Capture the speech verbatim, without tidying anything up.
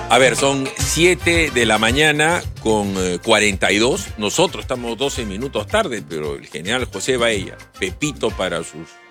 A ver, son siete de la mañana con eh, cuarenta y dos. Nosotros estamos doce minutos tarde, pero el general José Baella, Pepito para sus